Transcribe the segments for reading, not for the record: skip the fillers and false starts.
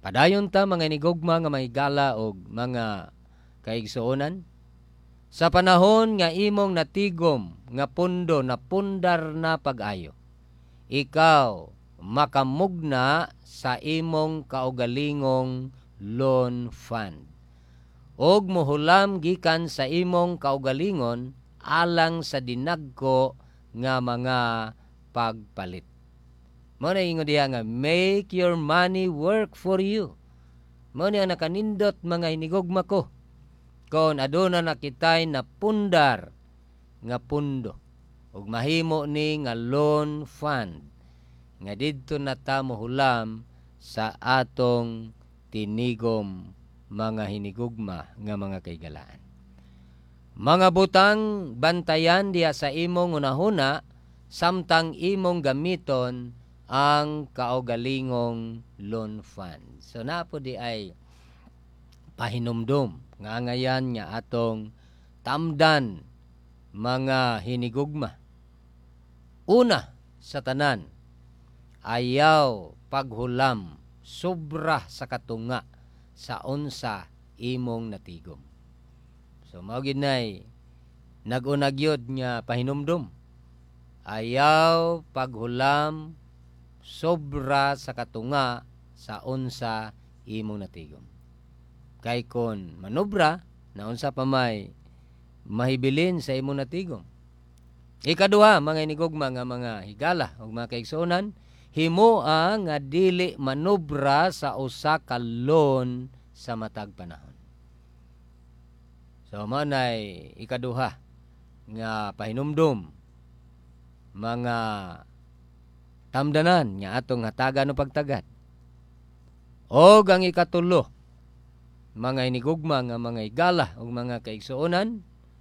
Padayon ta mga inigugma nga mahigala og mga kaigsuonan. Sa panahon nga imong natigom nga pundo na pundar na pag-ayo, ikaw makamugna sa imong kaugalingong loan fund. Og mohulam gikan sa imong kaugalingon alang sa dinagko nga mga pagpalit. Mo na ingon diha nga make your money work for you. Mo na nakanindot mga hinigugma ko. Kon aduna na kitay na pundar nga pundo ug mahimo ni nga loan fund nga didto na ta mohulam sa atong tinigom mga hinigugma nga mga kaigalaan. Mga butang, bantayan diya sa imong unahuna samtang imong gamiton ang kaugalingong loan fund. So napo di ay pahinumdum nga ngayan nga atong tamdan mga hinigugma. Una sa tanan, ayaw paghulam sobra sa katunga sa unsa imong natigom. So mao gid nay nag-unagyod nga pahinumdum. Ayaw paghulam sobra sa katunga sa unsa imong natigom. Kay kon manobra na unsa pa may mahibilin sa imong natigom. Ikaduha, mga inigugma nga mga higala o mga kaigsuonan, himoa nga dili manobra sa usa ka loan sa matag panahon. So manay ikaduha nga pahinumdum mga tamdanan nga atong hatagan o pagtagad. O ang ikatulo, mga inigugma nga mga higala o mga kaigsuonan,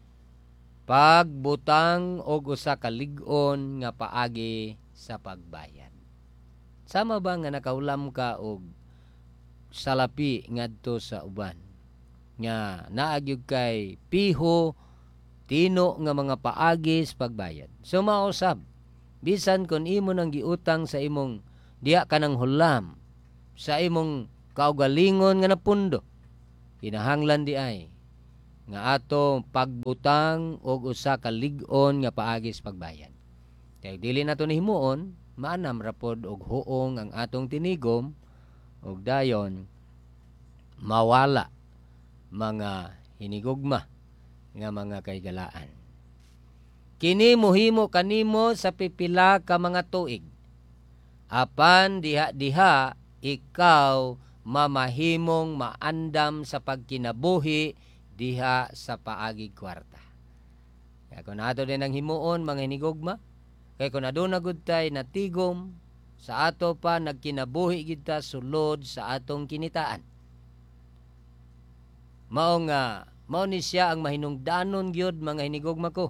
pagbutang og usa ka lig-on nga paagi sa pagbayad. Sama ba nga nakaulam ka og salapi ngadto sa uban nga naagyud kay piho tino nga mga paagi sa pagbayad. So mausab bisan kon imo nang giutang sa imong diya kanang hulam sa imong kaugalingon nga napundo, kinahanglan di ay nga ato pagbutang og usa ka lig-on nga paagi sa pagbayad. Kay dili nato himuon, maanam rapod og huong ang atong tinigom og dayon mawala mga hinigugma nga mga kaigalaan. Kini mohimo kanimo sa pipila ka mga tuig. Apan diha-diha ikaw mamahimong maandam sa pagkinabuhi diha sa paagig kwarta. Kaya kung ato din ang himuon mga hinigugma, kaya kung aduna gud tay natigom sa ato pa nagkinabuhi gid ta sulod sa atong kinitaan. Mao ni siya ang mahinungdanon gyud mga hinigugma ko.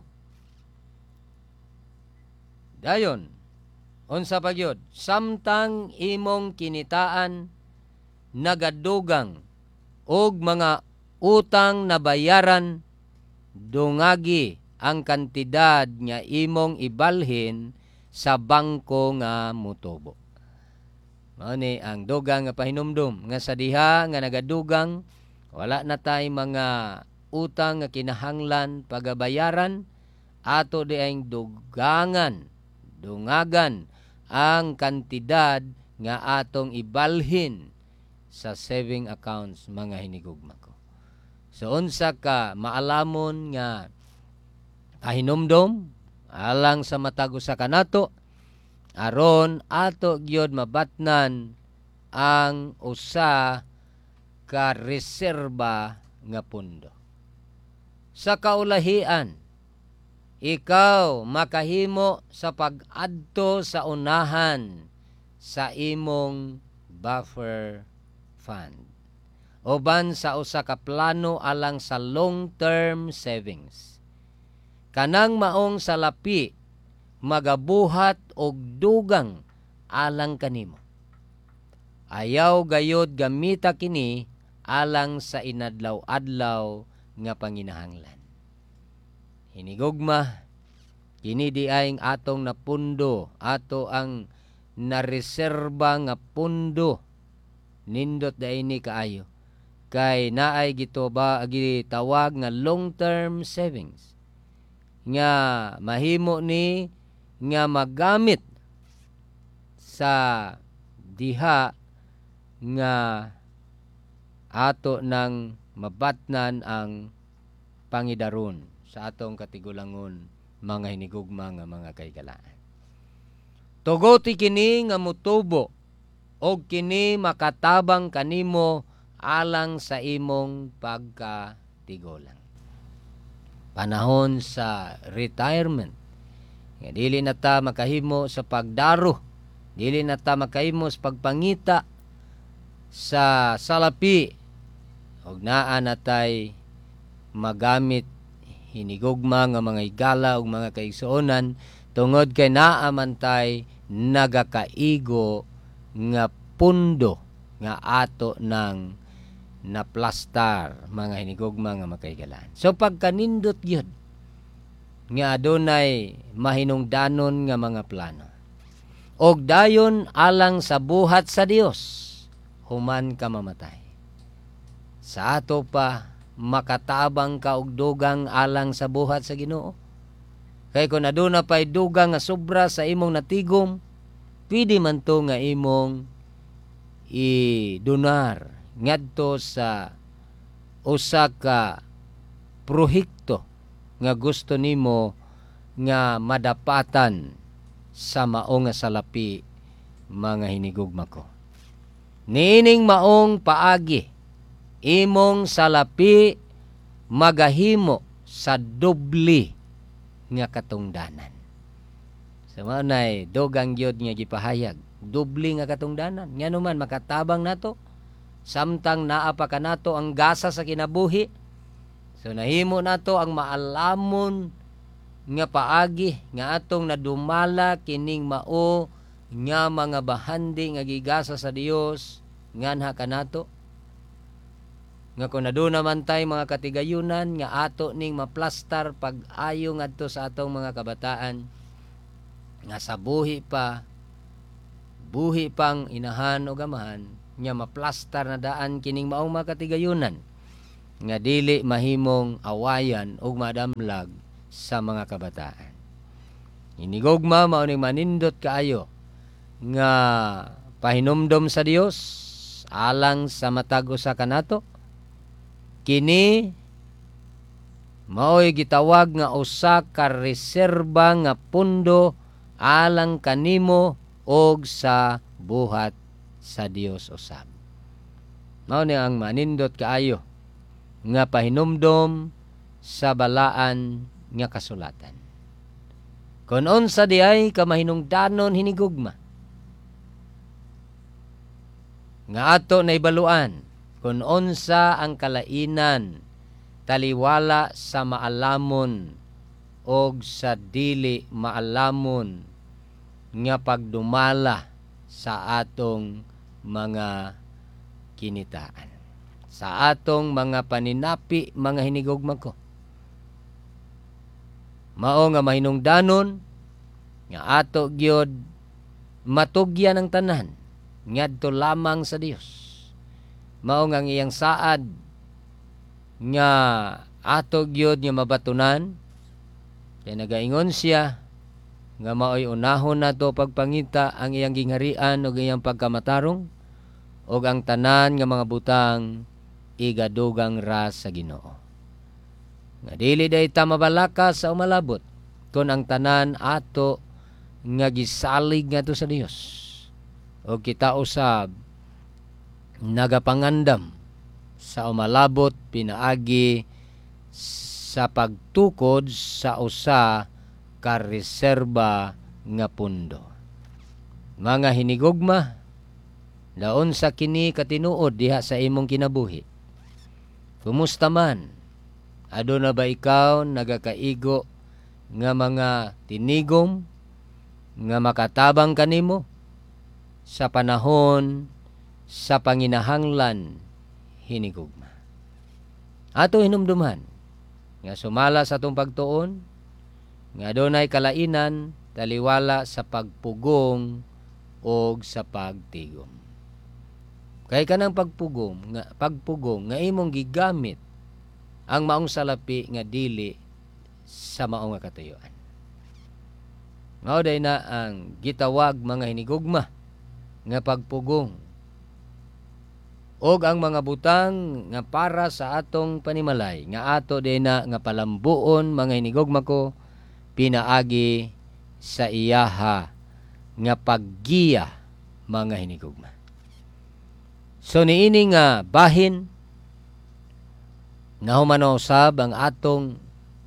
Dayon, unsa pa gyud, samtang imong kinitaan nagadugang og mga utang na bayaran, dungagi ang kantidad nga imong ibalhin sa bangko nga mutubo. Mao ni ang dugang nga pahinumdum nga sa diha nga nagadugang wala na tay mga utang nga kinahanglan pagabayaran, ato di ay dungagan ang kantidad nga atong ibalhin sa saving accounts mga hinigugma ko. So unsa ka maalamon nga pahinumdom alang sa matag usa kanato aron ato gyud mabatnan ang usa ka reserba nga pundo. Sa kaulahian, ikaw makahimo sa pag-adto sa unahan sa imong buffer fund uban sa usa ka plano alang sa long-term savings. Kanang maong salapi magabuhat og dugang alang kanimo. Ayaw gayod gamita kini alang sa inadlaw-adlaw nga panginahanglan. Hinigugma, kini di ay atong napundo, ato ang nareserba nga pundo Nindot daini kaayo. Kay naay gitawag nga long-term savings nga mahimo ni nga magamit sa diha nga ato nang mabatnan ang pangidaron sa atong katigulangon mga hinigugma nga mga kaigalaan. Tugoti kini nga mutubo og kini makatabang kanimo alang sa imong pagkatigulang. Panahon sa retirement, nga dili na ta makahimo sa pagdaro, dili na ta makahimo sa pagpangita sa salapi, og naa natay magamit hinigugma nga mga higala ug mga kaigsuonan tungod kay naa man tay nagakaigo nga pundo nga ato ng naplastar mga hinigugma nga makaigalan. So pagkanindot gyud nga adunay mahinungdanon nga mga plano og dayon alang sa buhat sa Dios human ka mamatay. Sa ato pa makatabang ka og dugang alang sa buhat sa Ginoo. Kay kung aduna pay dugang nga sobra sa imong natigom, pwede man to nga imong i-donar ngadto sa usa ka prohekto nga gusto nimo nga madapatan sa mao nga salapi mga hinigugma ko. Niining maong paagi imong salapi magahimo sa doble nga katungdanan. Sa mao nay dugang gyud nga gipahayag, doble nga katungdanan. Ngano man makatabang nato samtang naa pa kanato ang gasa sa kinabuhi. So nahimo nato ang maalamon nga paagi nga atong nadumala kining mao nga mga bahandi nga gigasa sa Dios nganha kanato. Nga kung naduna man tay mga katigayunan nga ato ning maplastar pag-ayo ngadto sa atong mga kabataan nga sa buhi pang inahan o gamahan nga maplastar na daan kining maong mga katigayunan nga dili mahimong awayan o madamlag sa mga kabataan. Hinigugma mao ning manindot kaayo nga pahinumdom sa Dios alang sa matag usa kanato. Kini mao'y gitawag nga usa ka reserba nga pundo alang kanimo og sa buhat sa Dios usab. Mao ni ang manindot kaayo nga pahinumdom sa balaan nga kasulatan. Kun unsa diay ka mahinungdanon hinigugma nga ato naibaluan kun unsa ang kalainan taliwala sa maalamon og sa dili maalamon nga pagdumala sa atong mga kinitaan, sa atong mga paninapi mga hinigugma ko. Mao nga mahinungdanon nga ato gyud matugyan ang tanan ngadto lamang sa Dios. Mao nga iyang saad nga ato gyud nga mabatunan kay nagaingon siya nga mao'y unahon nato pagpangita ang iyang gingharian ug iyang pagkamatarong ug ang tanan nga mga butang igadugang ra sa Ginoo. Nga dili day ta mabalaka sa umalabot kun ang tanan ato nga gisalig ngadto sa Dios ug kita usab nagapangandam sa umalabot pinaagi sa pagtukod sa usa ka reserba nga pundo. Mga hinigugma, laon sa kini katinuod diha sa imong kinabuhi. Kumusta man? Aduna ba ikaw nagakaigo nga mga tinigom nga makatabang kanimo sa panahon sa panginahanglan hinigugma? Ato hinumduman nga sumala sa atong pagtuon nga adunay kalainan taliwala sa pagpugong o sa pagtigom. Kay kanang pagpugong nga imong gigamit ang maong salapi nga dili sa maong nga katuyuan. Mao day na ang gitawag mga hinigugma nga pagpugong. Og ang mga butang nga para sa atong panimalay nga ato day na nga palambuon mga hinigugma ko pinaagi sa iyaha nga paggiya mga hinigugma. So niini nga bahin na humanosab ang atong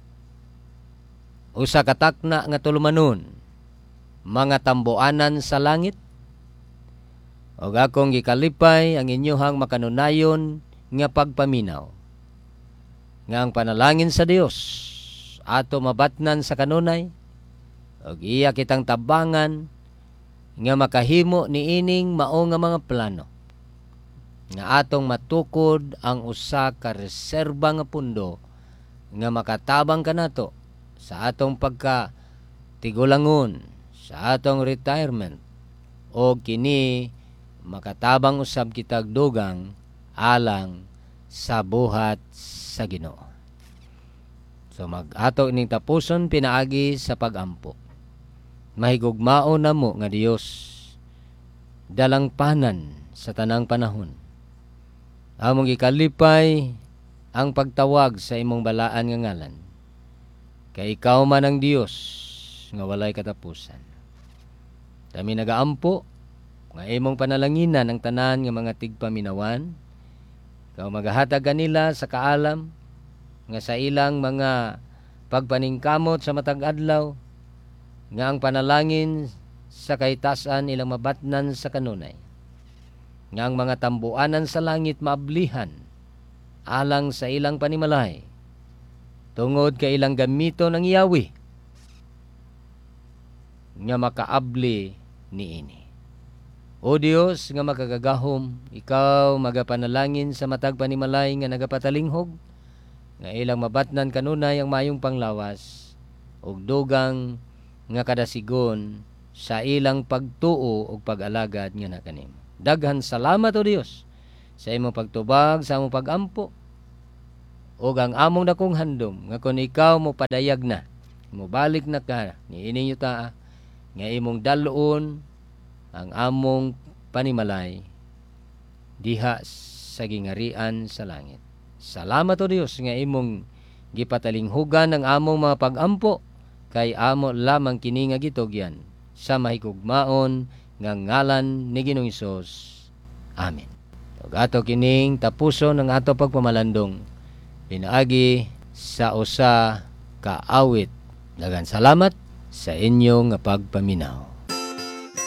usa ka takna nga tulumanon mga tambuanan sa langit. O akong gikalipay ang inyohang makanunayon nga pagpaminaw. Nga ang panalangin sa Dios ato mabatnan sa kanunay. O iya kitang tabangan nga makahimo ni ining mao nga mga plano. Nga atong matukod ang usa ka reserba nga pundo nga makatabang kanato sa atong pagka-tigulangon, sa atong retirement, o kini makatabang usab kitag dugang alang sa buhat sa Ginoo. So mag-ato ining tapuson pinaagi sa pag-ampo. Mahigugmao namo nga Dios dalangpanan sa tanang panahon. Among gikalipay ang pagtawag sa imong balaan nga ngalan. Kay ikaw man ang Dios nga walay katapusan. Kami nagaampo nga imong panalanginan ang tanan nga mga tigpaminawan. Ikaw magahatag kanila sa kaalam nga sa ilang mga pagpaningkamot sa matag adlaw nga ang panalangin sa kaitasan ilang mabatnan sa kanunay. Nga ang mga tambuanan sa langit maablihan alang sa ilang panimalay tungod kay ilang gamito ng Yahweh nga makaabli niini. O Dios nga makagagahom, ikaw magapanalangin sa matag panimalay nga nagapatalinghog nga ilang mabatnan kanunay ang mayong panglawas ug dugang nga kadasigon sa ilang pagtuo ug pag-alagad nga nakanim. Daghan salamat o Dios sa imong pagtubag sa among pag-ampo ug ang among dakong handom nga kun ikaw mo padayag na mobalik na ka niini yuta nga imong dalon ang among panimalay diha sa gingarian sa langit. Salamat o Dios nga imong gipatalinghugan ang among mga pag-ampo kay amo lamang kini nga gitugyan sa mahigugmaon nga ngalan ni Ginoong Hesus. Amen. Ug ato kining tapuson ang ato pagpamalandong pinaagi sa usa ka awit. Daghang salamat sa inyo nga pagpaminaw.